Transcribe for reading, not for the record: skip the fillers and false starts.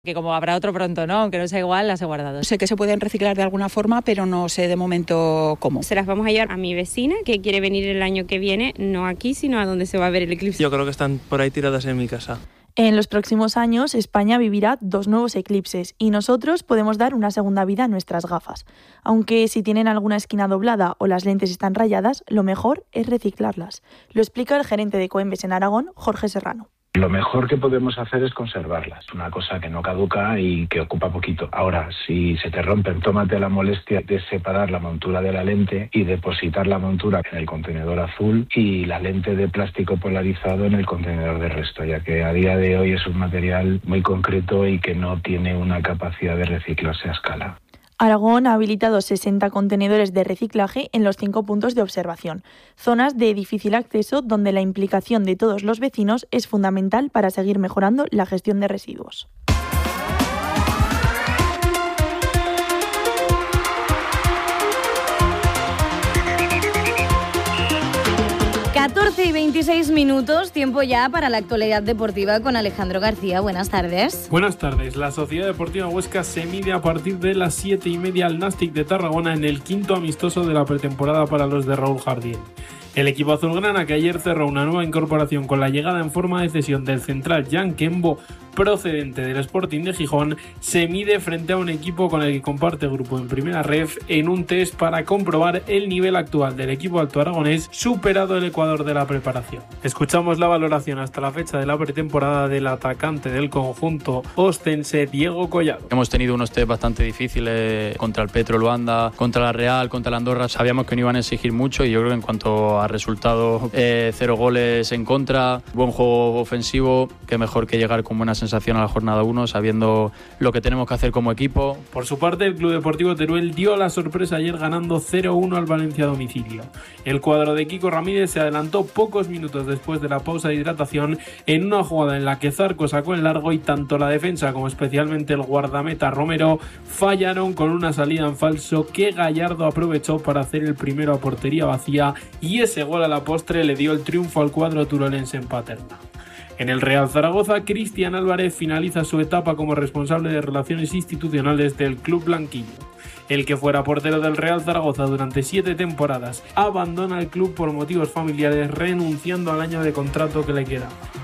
Que como habrá otro pronto, ¿no? Aunque no sea igual, las he guardado. Sé que se pueden reciclar de alguna forma, pero no sé de momento cómo. Se las vamos a llevar a mi vecina, que quiere venir el año que viene, no aquí, sino a donde se va a ver el eclipse. Yo creo que están por ahí tiradas en mi casa. En los próximos años, España vivirá 2 nuevos eclipses y nosotros podemos dar una segunda vida a nuestras gafas. Aunque si tienen alguna esquina doblada o las lentes están rayadas, lo mejor es reciclarlas. Lo explica el gerente de Coembes en Aragón, Jorge Serrano. Lo mejor que podemos hacer es conservarlas. Es una cosa que no caduca y que ocupa poquito. Ahora, si se te rompen, tómate la molestia de separar la montura de la lente y depositar la montura en el contenedor azul y la lente de plástico polarizado en el contenedor de resto, ya que a día de hoy es un material muy concreto y que no tiene una capacidad de reciclarse a escala. Aragón ha habilitado 60 contenedores de reciclaje en los 5 puntos de observación, zonas de difícil acceso donde la implicación de todos los vecinos es fundamental para seguir mejorando la gestión de residuos. Y 26 minutos, tiempo ya para la actualidad deportiva con Alejandro García. Buenas tardes. Buenas tardes. La Sociedad Deportiva Huesca se mide a partir de las 7:30 al Nàstic de Tarragona en el quinto amistoso de la pretemporada para los de Raúl Jardín. El equipo azulgrana, que ayer cerró una nueva incorporación con la llegada en forma de cesión del central Jan Kembo, procedente del Sporting de Gijón, se mide frente a un equipo con el que comparte grupo en primera ref en un test para comprobar el nivel actual del equipo alto aragonés, superado el Ecuador de la preparación. Escuchamos la valoración hasta la fecha de la pretemporada del atacante del conjunto ostense, Diego Collado. Hemos tenido unos test bastante difíciles contra el Petro Luanda, contra la Real, contra la Andorra. Sabíamos que no iban a exigir mucho y yo creo que en cuanto a resultados, 0 goles en contra, buen juego ofensivo, que mejor que llegar con buena sensación a la jornada 1, sabiendo lo que tenemos que hacer como equipo. Por su parte, el Club Deportivo Teruel dio la sorpresa ayer ganando 0-1 al Valencia a domicilio. El cuadro de Kiko Ramírez se adelantó pocos minutos después de la pausa de hidratación en una jugada en la que Zarco sacó en largo y tanto la defensa como especialmente el guardameta Romero fallaron con una salida en falso que Gallardo aprovechó para hacer el primero a portería vacía, y ese gol a la postre le dio el triunfo al cuadro turolense en Paterna. En el Real Zaragoza, Cristian Álvarez finaliza su etapa como responsable de relaciones institucionales del club blanquillo. El que fuera portero del Real Zaragoza durante 7 temporadas abandona el club por motivos familiares, renunciando al año de contrato que le queda.